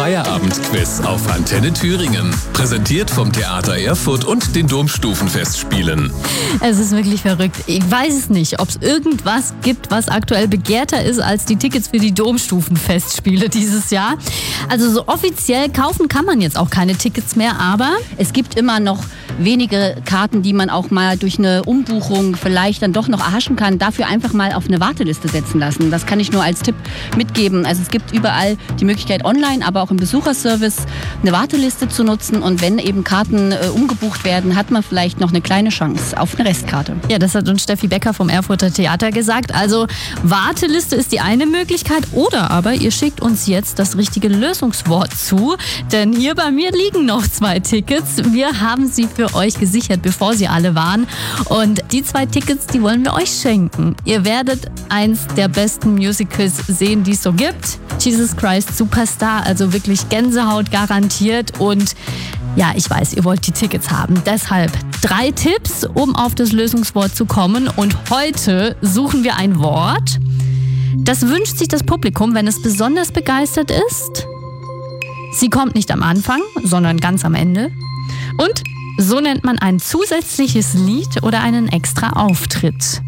Feierabendquiz auf Antenne Thüringen. Präsentiert vom Theater Erfurt und den Domstufenfestspielen. Es ist wirklich verrückt. Ich weiß es nicht, ob es irgendwas gibt, was aktuell begehrter ist als die Tickets für die Domstufenfestspiele dieses Jahr. Also so offiziell kaufen kann man jetzt auch keine Tickets mehr, aber es gibt immer noch wenige Karten, die man auch mal durch eine Umbuchung vielleicht dann doch noch erhaschen kann. Dafür einfach mal auf eine Warteliste setzen lassen. Das kann ich nur als Tipp mitgeben. Also es gibt überall die Möglichkeit online, aber auch im Besucherservice eine Warteliste zu nutzen. Und wenn eben Karten umgebucht werden, hat man vielleicht noch eine kleine Chance auf eine Restkarte. Ja, das hat uns Steffi Becker vom Erfurter Theater gesagt. Also Warteliste ist die eine Möglichkeit oder aber ihr schickt uns jetzt das richtige Lösungswort zu. Denn hier bei mir liegen noch 2 Tickets. Wir haben sie für euch gesichert, bevor sie alle waren. Und die 2 Tickets, die wollen wir euch schenken. Ihr werdet eins der besten Musicals sehen, die es so gibt. Jesus Christ Superstar, also wirklich Gänsehaut garantiert. Und ja, ich weiß, ihr wollt die Tickets haben. Deshalb 3 Tipps, um auf das Lösungswort zu kommen. Und heute suchen wir ein Wort. Das wünscht sich das Publikum, wenn es besonders begeistert ist. Sie kommt nicht am Anfang, sondern ganz am Ende. Und so nennt man ein zusätzliches Lied oder einen extra Auftritt.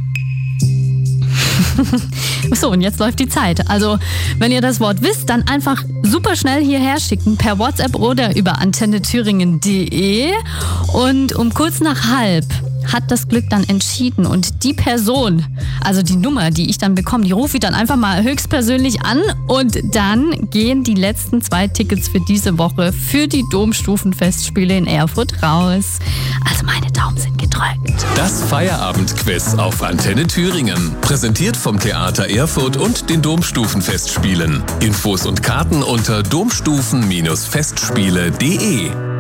So, und jetzt läuft die Zeit. Also, wenn ihr das Wort wisst, dann einfach super schnell hierher schicken, per WhatsApp oder über antennethüringen.de. Und um kurz nach halb hat das Glück dann entschieden. Und die Person, also die Nummer, die ich dann bekomme, die rufe ich dann einfach mal höchstpersönlich an. Und dann gehen die letzten 2 Tickets für diese Woche für die Domstufenfestspiele in Erfurt raus. Also meine Daumen sind gedrückt. Das Feierabendquiz auf Antenne Thüringen. Präsentiert vom Theater Erfurt und den Domstufenfestspielen. Infos und Karten unter domstufen-festspiele.de.